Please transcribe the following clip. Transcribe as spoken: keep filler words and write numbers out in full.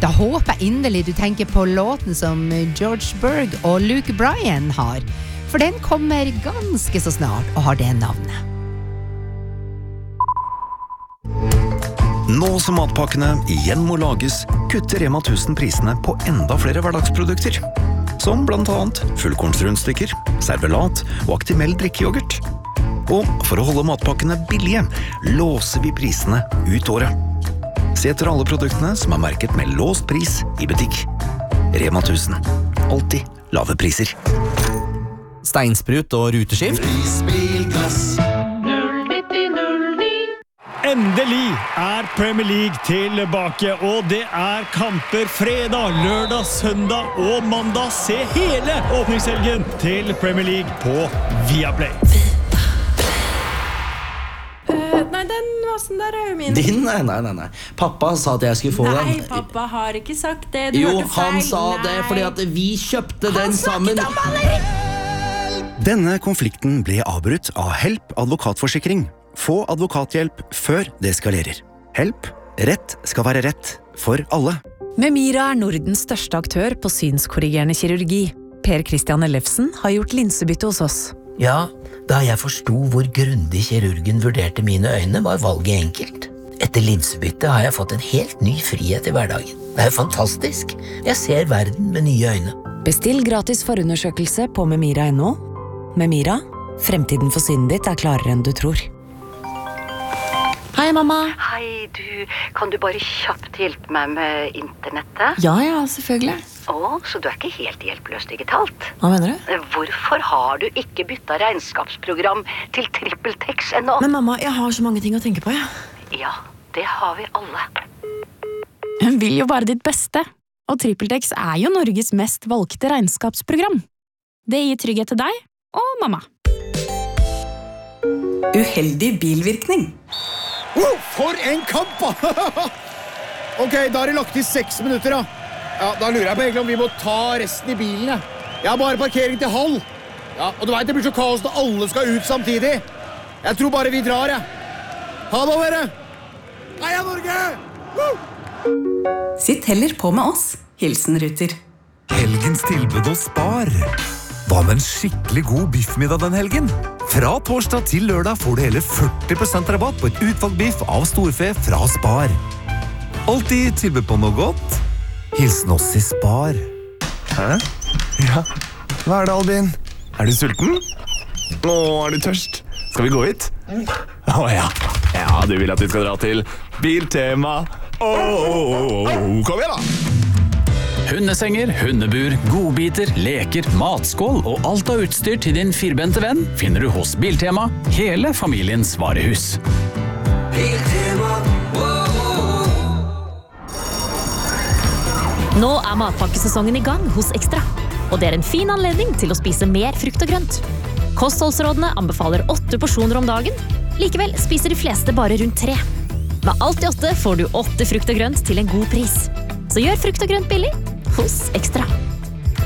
Da håper jeg inderlig du tenker på låten som George Berg og Luke Bryan har, for den kommer ganske så snart og har det navnet. Nå som matpakkene igjen må lages, kutter Rema tusen prisene på enda flere hverdagsprodukter. Som blant annet fullkornsrundstykker, servelat og Actimel drikkejoghurt. Og for å holde matpakkene billige, låser vi prisene ut året. Se etter alle produktene som er merket med låst pris i butikk. Rema tusen. Alltid lave priser. Steinsprut og ruteskift. Prisbilglass. Endelig er Premier League tilbake, og det er kamper fredag, lørdag, søndag og mandag. Se hele åpningshelgen til Premier League på Viaplay. Uh, nei, den vasen der er jo min. Din? Nei, nei, nei, nei. Pappa sa at jeg skulle få nei, den. Nei, pappa har ikke sagt det. Du jo, hørte feil. han sa nei. Det, fordi at vi kjøpte han den sammen. Han snakket om Valerie! Denne konflikten ble avbrutt av Help advokatforsikring. Få advokathjelp før det eskalerer. Help. Rett skal være rett for alle. Memira er Nordens største aktør på synskorrigerende kirurgi. Per Christian Ellefsen har gjort linsebytte hos oss. Ja, da jeg forstod hvor grundig kirurgen vurderte mine øyne, var valget enkelt. Etter linsebytte har jeg fått en helt ny frihet i hverdagen. Det er jo fantastisk. Jeg ser verden med nye øyne. Bestill gratis forundersøkelse på memira punktum no. Memira, fremtiden for synet ditt er klarere enn du tror. Hei, mamma. Hei, du. Kan du bare kjapt hjelpe meg med internettet? Ja, ja, selvfølgelig. Å, så du er ikke helt hjelpeløs digitalt? Hva mener du? Hvorfor har du ikke byttet regnskapsprogram til TrippelTex ennå? Men mamma, jeg har så mange ting å tenke på, ja. Ja, det har vi alle. Hun vil jo bare ditt beste. Og TrippelTex er jo Norges mest valgte regnskapsprogram. Det gir trygghet til deg og mamma. Uheldig bilvirkning. Wow, for en kamp! Ok, da har det lagt i seks minutter da. Ja, da lurer jeg på egentlig om vi må ta resten i bilen. Ja. Jeg har bare parkering til halv. Ja, og du vet det blir så kaos når alle skal ut samtidig. Jeg tror bare vi drar, ja. Ha det, dere! Heia Norge! Woo! Sitt heller på med oss. Hilsen Ruter. Helgens tilbud hos Spar. Hva med en skikkelig god biffmiddag den helgen? Fra torsdag til lørdag får du hele førti prosent rabatt på et utvalgt biff av storfe fra Spar. Alltid tilbud på noe godt. Hilsen oss i Spar. Hæ? Ja. Hva er det, Albin? Er du sulten? Å, er du tørst? Skal vi gå hit? Å ja. Ja, du vil at vi skal dra til Biltema. Åh, kom igjen da! Hundesenger, hundebur, godbiter, leker, matskål og alt av utstyr til din firbente venn finner du hos Biltema, hele familiens varehus. Biltema, Nå er matpakkesesongen i gang hos Ekstra, og det er en fin anledning til å spise mer frukt og grønt. Kostholdsrådene anbefaler åtte porsjoner om dagen, likevel spiser de fleste bare rundt tre. Med alt i åtte får du åtte frukt og grønt til en god pris. Så gjør frukt og grønt billig hos Ekstra.